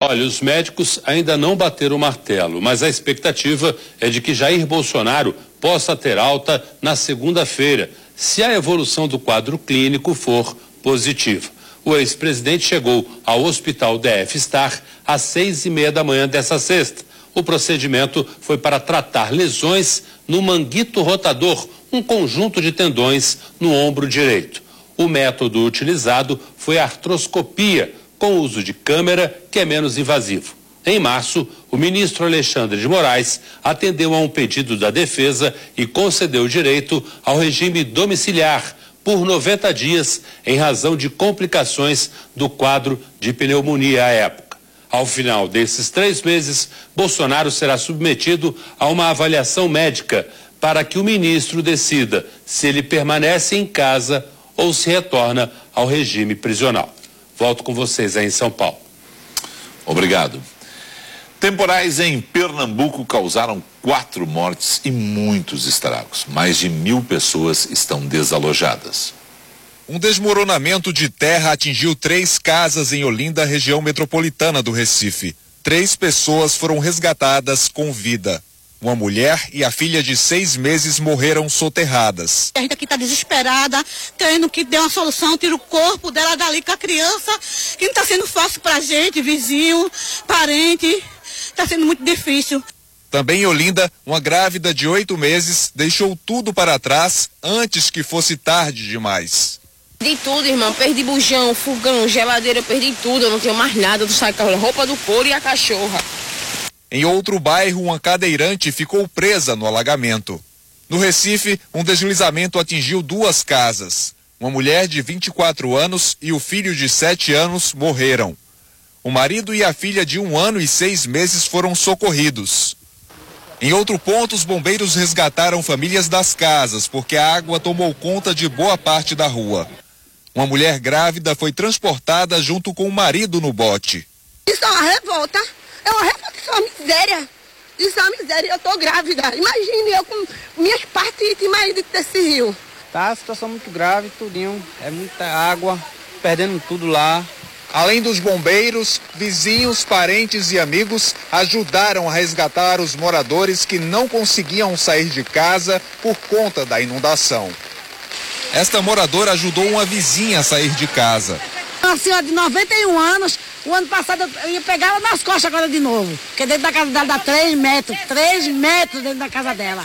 Olha, os médicos ainda não bateram o martelo, mas a expectativa é de que Jair Bolsonaro possa ter alta na segunda-feira, se a evolução do quadro clínico for positiva. O ex-presidente chegou ao Hospital DF Star às 6:30 da manhã dessa sexta. O procedimento foi para tratar lesões no manguito rotador, um conjunto de tendões no ombro direito. O método utilizado foi a artroscopia, com uso de câmera, que é menos invasivo. Em março, o ministro Alexandre de Moraes atendeu a um pedido da defesa e concedeu direito ao regime domiciliar por 90 dias, em razão de complicações do quadro de pneumonia à época. Ao final desses 3 meses, Bolsonaro será submetido a uma avaliação médica para que o ministro decida se ele permanece em casa ou se retorna ao regime prisional. Volto com vocês aí em São Paulo. Obrigado. Temporais em Pernambuco causaram 4 mortes e muitos estragos. Mais de 1.000 pessoas estão desalojadas. Um desmoronamento de terra atingiu 3 casas em Olinda, região metropolitana do Recife. 3 pessoas foram resgatadas com vida. Uma mulher e a filha de 6 meses morreram soterradas. A gente aqui está desesperada, querendo que dê uma solução, tira o corpo dela dali com a criança, que não está sendo fácil para a gente, vizinho, parente, está sendo muito difícil. Também em Olinda, uma grávida de 8 meses deixou tudo para trás antes que fosse tarde demais. Perdi tudo, irmão. Perdi bujão, fogão, geladeira, eu perdi tudo. Eu não tenho mais nada do saco, roupa do couro e a cachorra. Em outro bairro, uma cadeirante ficou presa no alagamento. No Recife, um deslizamento atingiu 2 casas. Uma mulher de 24 anos e o filho de 7 anos morreram. O marido e a filha de 1 ano e 6 meses foram socorridos. Em outro ponto, os bombeiros resgataram famílias das casas, porque a água tomou conta de boa parte da rua. Uma mulher grávida foi transportada junto com o marido no bote. Isso é uma revolta. É uma revolta, isso é uma miséria. Isso é uma miséria, eu tô grávida. Imagine eu com minhas partes e marido desse rio. Tá, a situação muito grave, tudinho. É muita água, perdendo tudo lá. Além dos bombeiros, vizinhos, parentes e amigos ajudaram a resgatar os moradores que não conseguiam sair de casa por conta da inundação. Esta moradora ajudou uma vizinha a sair de casa. Uma senhora de 91 anos, o ano passado eu ia pegar ela nas costas agora de novo. Porque dentro da casa dela dá 3 metros dentro da casa dela.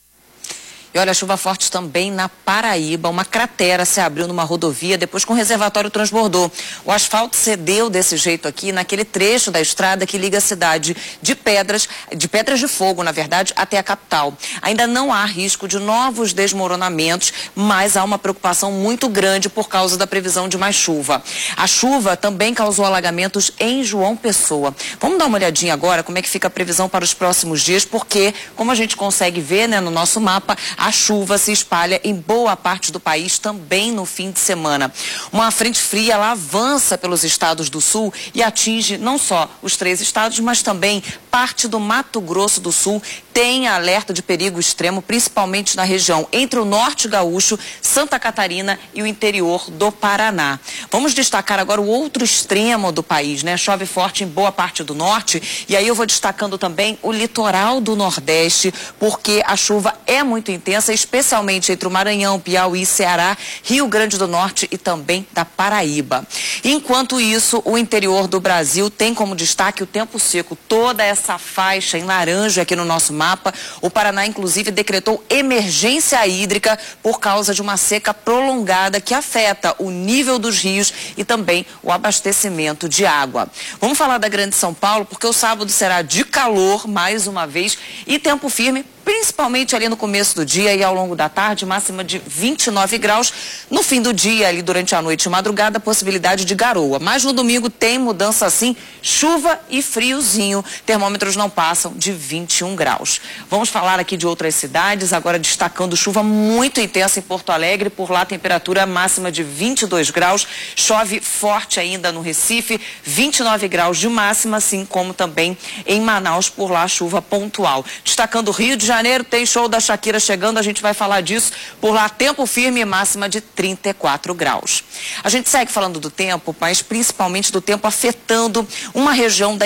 E olha, chuva forte também na Paraíba. Uma cratera se abriu numa rodovia, depois que um reservatório transbordou. O asfalto cedeu desse jeito aqui, naquele trecho da estrada que liga a cidade de Pedras de Fogo, na verdade, até a capital. Ainda não há risco de novos desmoronamentos, mas há uma preocupação muito grande por causa da previsão de mais chuva. A chuva também causou alagamentos em João Pessoa. Vamos dar uma olhadinha agora como é que fica a previsão para os próximos dias, porque, como a gente consegue ver, né, no nosso mapa, a chuva se espalha em boa parte do país também no fim de semana. Uma frente fria, ela avança pelos estados do sul e atinge não só os 3 estados, mas também parte do Mato Grosso do Sul. Tem alerta de perigo extremo, principalmente na região entre o norte gaúcho, Santa Catarina e o interior do Paraná. Vamos destacar agora o outro extremo do país, né? Chove forte em boa parte do norte, e aí eu vou destacando também o litoral do Nordeste, porque a chuva é muito intensa, especialmente entre o Maranhão, Piauí, Ceará, Rio Grande do Norte e também da Paraíba. Enquanto isso, o interior do Brasil tem como destaque o tempo seco, toda essa faixa em laranja aqui no nosso mapa. O Paraná, inclusive, decretou emergência hídrica por causa de uma seca prolongada que afeta o nível dos rios e também o abastecimento de água. Vamos falar da Grande São Paulo, porque o sábado será de calor, mais uma vez, e tempo firme, principalmente ali no começo do dia e ao longo da tarde, máxima de 29 graus. No fim do dia, ali durante a noite e madrugada, possibilidade de garoa. Mas no domingo tem mudança assim, chuva e friozinho. Termômetros não passam de 21 graus. Vamos falar aqui de outras cidades, agora destacando chuva muito intensa em Porto Alegre. Por lá, temperatura máxima de 22 graus. Chove forte ainda no Recife, 29 graus de máxima, assim como também em Manaus, por lá, chuva pontual. Destacando o Rio de Janeiro, tem show da Shakira chegando, a gente vai falar disso. Por lá, tempo firme, máxima de 34 graus. A gente segue falando do tempo, mas principalmente do tempo afetando uma região da